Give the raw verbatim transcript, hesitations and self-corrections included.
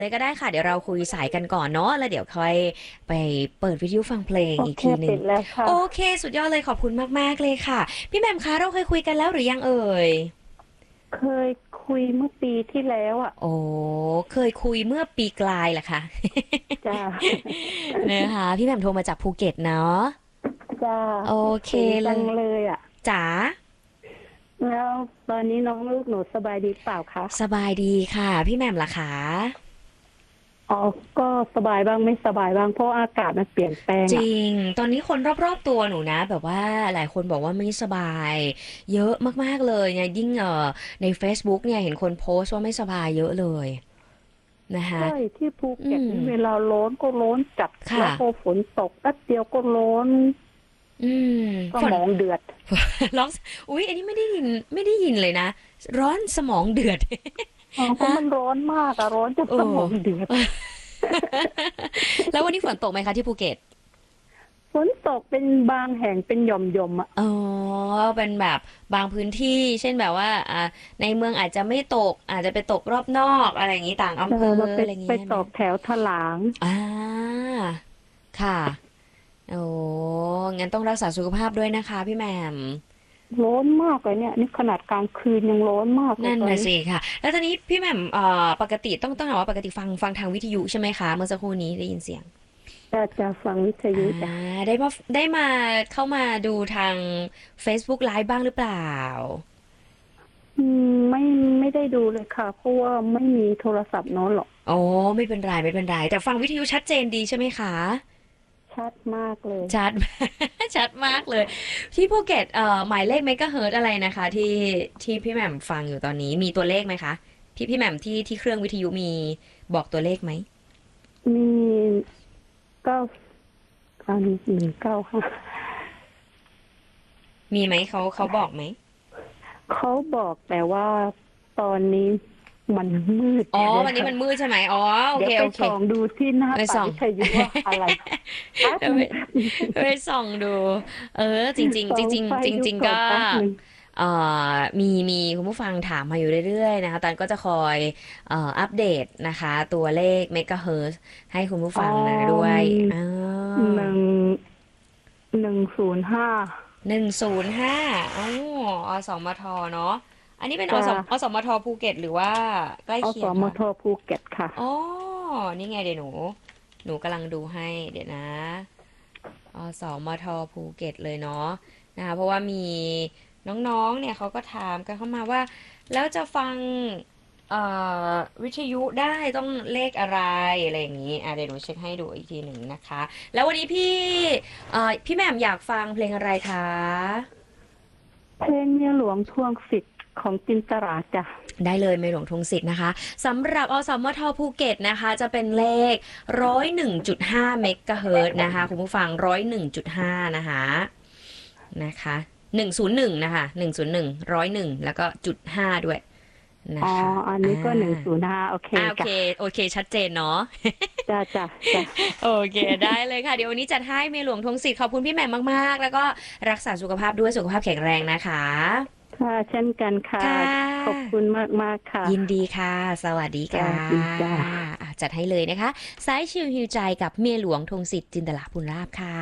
เลยก็ได้ค่ะเดี๋ยวเราคุยสายกันก่อนเนาะแล้วเดี๋ยวค่อยไปเปิดวิทยุฟังเพลงโอเคอีกทีหนึ่งปิดแล้วค่ะโอเคสุดยอดเลยขอบคุณมากๆเลยค่ะพี่แหม่มคะเราเคยคุยกันแล้วหรือยังเอ่ยเคยคุยเมื่อปีที่แล้วอ่ะโอ้เคยคุยเมื่อปีกลายแหละค่ะจ้านะคะพี่แหม่มโทรมาจากภูเก็ตเนาะจ้าโอเคคิดถึงจังเลยเลยอ่ะจ๋าแล้วตอนนี้น้องลูกหนูสบายดีเปล่าคะสบายดีค่ะพี่แหม่มล่ะคะอ๋อก็สบายบ้างไม่สบายบ้างเพราะอากาศมันเปลี่ยนแปลงอ่ะจริงตอนนี้คนรอบๆตัวหนูนะแบบว่าหลายคนบอกว่าไม่สบายเยอะมากๆเลยเนี่ยยิ่งเอ่อใน เฟซบุ๊ก เนี่ยเห็นคนโพสต์ว่าไม่สบายเยอะเลยนะคะใช่ที่ภูอืเก็ตมนี่เวลาร้อนก็ร้อนจัดค่ะแล้วพอฝนตกแป๊บเดียวก็ร้อนอืมสฝนมองเดือดร้องอุ๊ยอันนี้ไม่ได้ยินไม่ได้ยินเลยนะร้อนสมองเดือดอ๋อเพ ราะฮะมันร้อนมากอะร้อนจนโอ้สมองเดือดแล้ววันนี้ฝนตกไหมคะที่ภูเก็ตฝนตกเป็นบางแห่งเป็นหย่อมๆอ่ะอ๋อเป็นแบบบางพื้นที่เช่นแบบว่าอ่าในเมืองอาจจะไม่ตกอาจจะไปตกรอบนอกอะไรอย่างนี้ต่างอำเภอเออมาไปอะไรอย่างไปนี้ใช่ไหมตกแถวถลางอ่าค่ะโอ้งั้นต้องรักษาสุขภาพด้วยนะคะพี่แหม่มร้อนมากเลยเนี่ยนี่ขนาดกลางคืนยังร้อนมากเลยนั่นตอนนี้นะสิค่ะแล้วตอนนี้พี่แหม่มเอ่อปกติต้องต้องถามว่าปกติฟังฟังทางวิทยุใช่ไหมคะเมื่อสักครู่นี้ได้ยินเสียงจะจะฟังวิทอ่ยุจ้ะาได้มาได้มาเข้ามาดูทาง เฟซบุ๊ก ไลฟ์ บ้างหรือเปล่าอืมไม่ไม่ได้ดูเลยค่ะเพราะว่าไม่มีโทรศัพท์โน้นหรอกอ๋อไม่เป็นไรไม่เป็นไรแต่ฟังวิทยุชัดเจนดีใช่ไหมคะชัดมากเลยชัดชัดมากเลยที่ภูเก็ตเอ่อหมายเลขเมกะเฮิรตซ์อะไรนะคะที่ที่พี่แหม่มฟังอยู่ตอนนี้มีตัวเลขไหมคะพี่พี่แหม่มที่ที่เครื่องวิทยุมีบอกตัวเลขไหมมีเก้าอันหนึ่งเก้าห้ามีไหมเขาเขาบอกไหมเขาบอกแต่ว่าตอนนี้มันมืดอ๋อเดี๋ยววันนี้มันมืดใช่ไหมอ๋อโอเดี๋ยวไปเคโอเคส่องดูที่หน้าไปส่องปัดวิทยุว่าอะไรแป๊บเดี๋ยวไปหนึงแป๊บหนึงไปส่องดูเออจริงๆจส่องไฟริงๆจดูริงๆก็ก่อนแป๊บหนึ่งเอ่อมีมีคุณผู้ฟังถามมาอยู่เรื่อยๆนะคะตันก็จะคอยเอ่ออัปเดตนะคะตัวเลขเมกะเฮิรตซ์ให้คุณผู้อ๋อฟังนะด้วยอ่าหนึ่งหนึ่งศูนย์ห้าหนึ่งศูนย์ห้าอ๋ออสมทเนาะอันนี้เป็นอจะสมอสมทภูเก็ตหรือว่าใกล้อสมเคียงคะทภูเก็ตค่ะอ๋อนี่ไงเดี๋ยวหนูหนูกำลังดูให้เดี๋ยวนะ อสมทภูเก็ตเลยเนาะนะคะเพราะว่ามีน้องๆเนี่ยเขาก็ถามกันเข้ามาว่าแล้วจะฟังเอ่อวิทยุได้ต้องเลขอะไรอะไรอย่างนี้อ่ะเดี๋ยวหนูเช็คให้ดูอีกทีหนึ่งนะคะแล้ววันนี้พี่เอ่อพี่แหม่มอยากฟังเพลงอะไรคะเพลงเมียหลวงทวงสิทธิ์ของจินตราจ้ะได้เลยไม่หลวงทงสิทธิ์นะคะสำหรับอสมทภูเก็ตนะคะจะเป็นเลขร้อยหนึ่งจุดห้าเมกะเฮิรตซ์นะคะคุณผู้ฟังร้อยหนึ่งจุดห้านะคะ นะคะหนึ่งศูนย์หนึ่งนะคะหนึ่งศูนย์หนึ่งร้อยหนึ่งแล้วก็จุดห้าด้วยอ๋อนะคะอันอ่านี้ก็หนึ่งศูนย์ห้าโอเคอ่าโอเคจ้ะโอเคชัดเจนเนาะจ้ะจ้ะจ้ะโอเคได้เลยค่ะเดี๋ยววันนี้จัดให้เมหลวงทงสิทธิ์ขอบคุณพี่แหม่มมากๆแล้วก็รักษาสุขภาพด้วยสุขภาพแข็งแรงนะคะค่ะเช่นกันค่ะค่ขอบะคุณมากมากค่ะยินดีค่ะสวัสดีจ้ะค่ะดีจ้ะอ่ะจัดให้เลยนะคะสายชิวฮิวใจกับเมียหลวงทงสิทธิ์จินตลาภูลาภค่ะ